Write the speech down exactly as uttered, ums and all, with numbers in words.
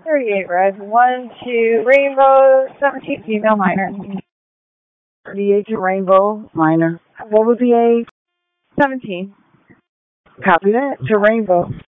thirty-eight red, one to Rainbow, seventeen female minor. thirty-eight to Rainbow, minor. What was the age? seventeen. Copy that, to Rainbow.